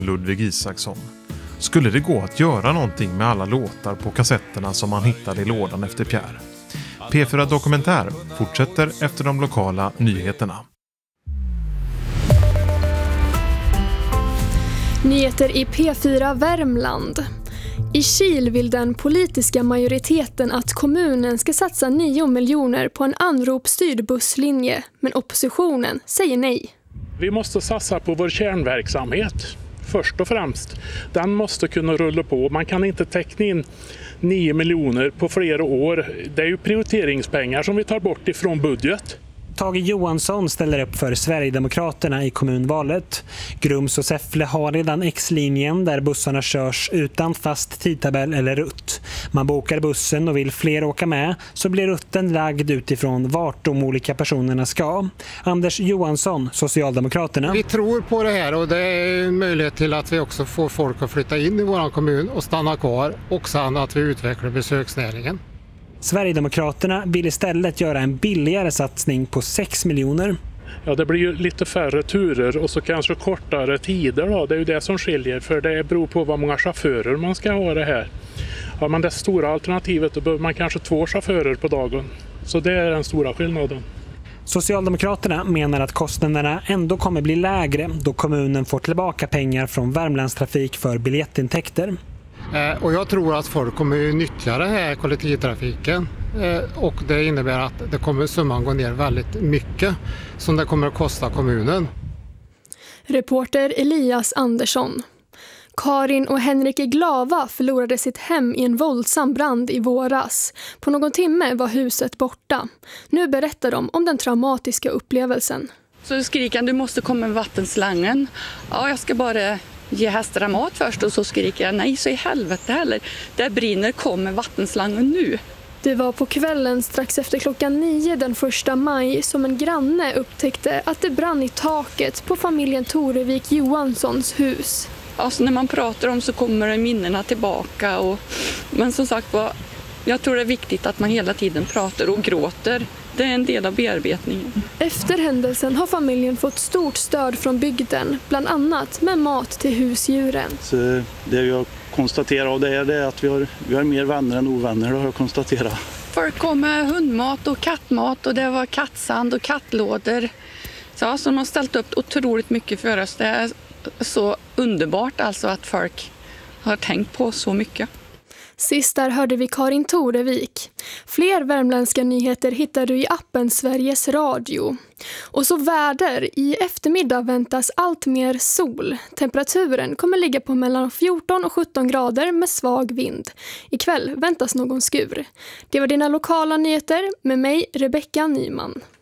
Ludvig Isaksson. Skulle det gå att göra någonting med alla låtar på kassetterna som man hittade i lådan efter Pierre? P4 Dokumentär fortsätter efter de lokala nyheterna. Nyheter i P4 Värmland. I Kil vill den politiska majoriteten att kommunen ska satsa 9 miljoner på en anropsstyrd busslinje, men oppositionen säger nej. Vi måste satsa på vår kärnverksamhet först och främst. Den måste kunna rulla på. Man kan inte teckna in 9 miljoner på flera år. Det är ju prioriteringspengar som vi tar bort ifrån budget. Tage Johansson ställer upp för Sverigedemokraterna i kommunvalet. Grums och Säffle har redan X-linjen där bussarna körs utan fast tidtabell eller rutt. Man bokar bussen och vill fler åka med så blir rutten lagd utifrån vart de olika personerna ska. Anders Johansson, Socialdemokraterna. Vi tror på det här och det är en möjlighet till att vi också får folk att flytta in i vår kommun och stanna kvar och sen att vi utvecklar besöksnäringen. Sverigedemokraterna vill istället göra en billigare satsning på 6 miljoner. Ja, det blir ju lite färre turer och så kanske kortare tider då. Det är ju det som skiljer, för det beror på vad många chaufförer man ska ha det här. Har man det stora alternativet då behöver man kanske 2 chaufförer på dagen. Så det är den stora skillnaden. Socialdemokraterna menar att kostnaderna ändå kommer bli lägre då kommunen får tillbaka pengar från Värmlandstrafik för biljettintäkter. Och jag tror att folk kommer att nyttja den här kollektivtrafiken och det innebär att det kommer summan gå ner väldigt mycket som det kommer att kosta kommunen. Reporter Elias Andersson. Karin och Henrik i Glava förlorade sitt hem i en våldsam brand i våras. På någon timme var huset borta. Nu berättar de om den traumatiska upplevelsen. Så skriker han, du måste komma med vattenslangen. Ja, jag ska bara ge hästarna mat först, och så skriker jag, nej så i helvete heller. Där brinner, kommer vattenslangen nu. Det var på kvällen strax efter 9:00 den 1 maj som en granne upptäckte att det brann i taket på familjen Torevik Johanssons hus. Alltså när man pratar om så kommer minnena tillbaka. Men som sagt, jag tror det är viktigt att man hela tiden pratar och gråter. Det är en del av bearbetningen. Efter händelsen har familjen fått stort stöd från bygden, bland annat med mat till husdjuren. Så det jag konstaterar av det är att vi har mer vänner än ovänner, det har jag konstaterat. Folk kom med hundmat och kattmat och det var kattsand och kattlådor. Så de har ställt upp otroligt mycket för oss. Det är så underbart alltså att folk har tänkt på så mycket. Sist där hörde vi Karin Torevik. Fler värmländska nyheter hittar du i appen Sveriges Radio. Och så väder. I eftermiddag väntas allt mer sol. Temperaturen kommer ligga på mellan 14 och 17 grader med svag vind. Ikväll väntas någon skur. Det var dina lokala nyheter med mig, Rebecka Nyman.